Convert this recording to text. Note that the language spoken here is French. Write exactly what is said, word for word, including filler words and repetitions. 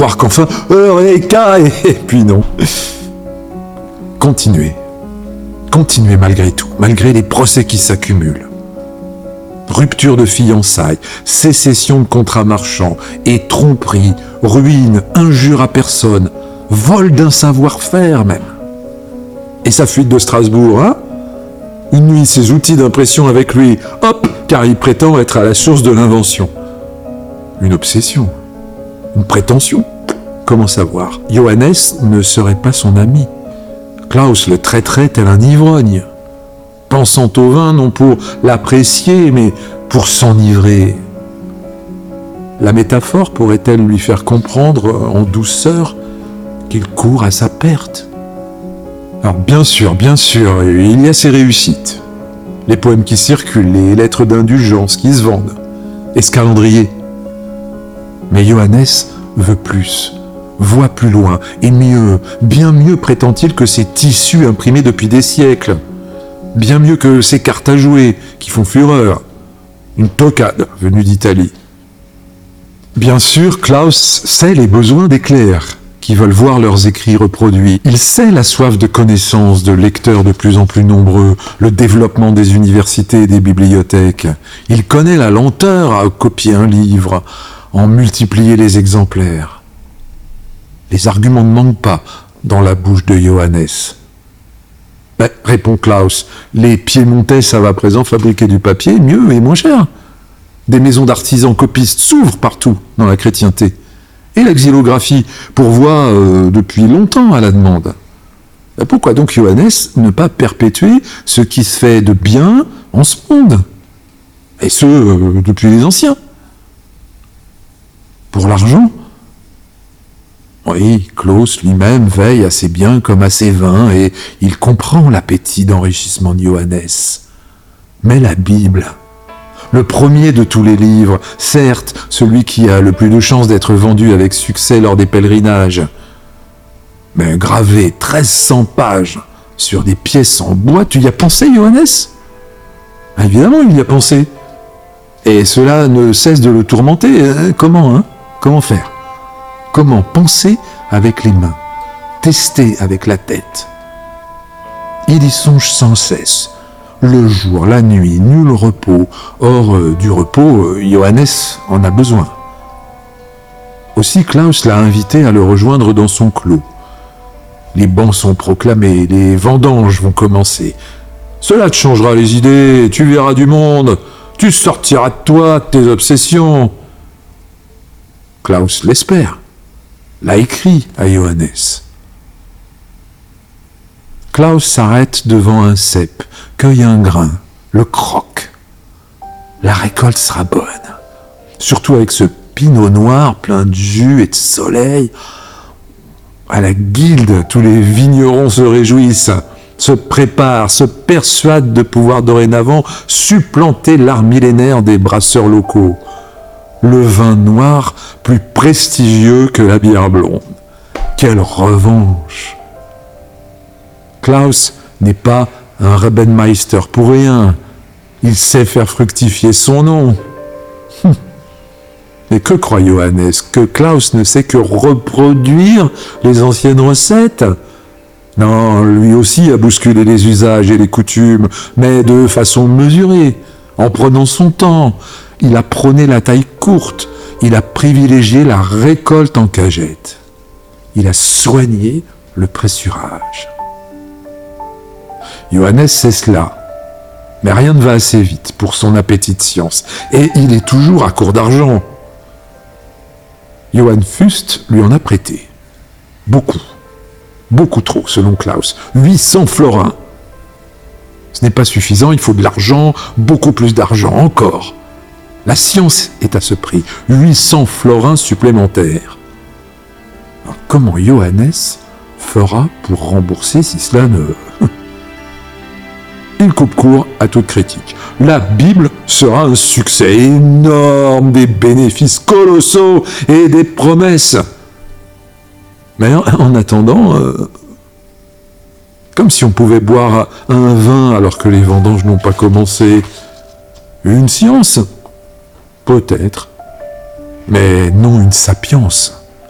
Voir qu'enfin, Eureka, et puis non. Continuez. Continuez malgré tout, malgré les procès qui s'accumulent. Rupture de fiançailles, sécession de contrats marchands, et tromperie, ruine, injure à personne, vol d'un savoir-faire même. Et sa fuite de Strasbourg, hein? Une nuit, ses outils d'impression avec lui, hop, car il prétend être à la source de l'invention. Une obsession, une prétention. Comment savoir? Johannes ne serait pas son ami. Klaus le traiterait tel un ivrogne, pensant au vin non pour l'apprécier, mais pour s'enivrer. La métaphore pourrait-elle lui faire comprendre en douceur qu'il court à sa perte? Alors bien sûr, bien sûr, il y a ses réussites. Les poèmes qui circulent, les lettres d'indulgence qui se vendent, et ce calendrier. Mais Johannes veut plus, voit plus loin, et mieux, bien mieux prétend-il que ces tissus imprimés depuis des siècles. Bien mieux que ces cartes à jouer qui font fureur. Une toccade venue d'Italie. Bien sûr, Klaus sait les besoins des clercs qui veulent voir leurs écrits reproduits. Il sait la soif de connaissance de lecteurs de plus en plus nombreux, le développement des universités et des bibliothèques. Il connaît la lenteur à copier un livre, en multiplier les exemplaires. Les arguments ne manquent pas dans la bouche de Johannes. Ben, répond Klaus, les Piémontais savent à présent fabriquer du papier mieux et moins cher. Des maisons d'artisans copistes s'ouvrent partout dans la chrétienté. Et la xylographie pourvoit euh, depuis longtemps à la demande. Ben, pourquoi donc Johannes ne pas perpétuer ce qui se fait de bien en ce monde? Et ce, euh, depuis les anciens. Pour l'argent? Oui, Klaus lui-même veille à ses biens comme à ses vins, et il comprend l'appétit d'enrichissement de Johannes. Mais la Bible, le premier de tous les livres, certes, celui qui a le plus de chances d'être vendu avec succès lors des pèlerinages, mais gravé treize cents pages sur des pièces en bois, tu y as pensé, Johannes? Évidemment, il y a pensé. Et cela ne cesse de le tourmenter. Comment, hein? Comment faire? Comment penser avec les mains, tester avec la tête? Il y songe sans cesse, le jour, la nuit, nul repos. Or, euh, du repos, euh, Johannes en a besoin. Aussi, Klaus l'a invité à le rejoindre dans son clos. Les bans sont proclamés, les vendanges vont commencer. Cela te changera les idées, tu verras du monde, tu sortiras de toi, de tes obsessions. Klaus l'espère. L'a écrit à Johannes. Klaus s'arrête devant un cep, cueille un grain, le croque. La récolte sera bonne, surtout avec ce pinot noir plein de jus et de soleil. À la guilde, tous les vignerons se réjouissent, se préparent, se persuadent de pouvoir dorénavant supplanter l'art millénaire des brasseurs locaux. Le vin noir plus prestigieux que la bière blonde. Quelle revanche! Klaus n'est pas un Rebenmeister pour rien. Il sait faire fructifier son nom. Hum. Et que croit Johannes? Que Klaus ne sait que reproduire les anciennes recettes? Non, lui aussi a bousculé les usages et les coutumes, mais de façon mesurée, en prenant son temps. Il a prôné la taille courte, il a privilégié la récolte en cagette. Il a soigné le pressurage. Johannes sait cela, mais rien ne va assez vite pour son appétit de science, et il est toujours à court d'argent. Johann Fust lui en a prêté. Beaucoup, beaucoup trop selon Klaus, huit cents florins. Ce n'est pas suffisant, il faut de l'argent, beaucoup plus d'argent encore. La science est à ce prix, huit cents florins supplémentaires. Alors, comment Johannes fera pour rembourser si cela ne... Il coupe court à toute critique. La Bible sera un succès énorme, des bénéfices colossaux et des promesses. Mais en attendant, euh, comme si on pouvait boire un vin alors que les vendanges n'ont pas commencé. Une science ? Peut-être, mais non une sapience.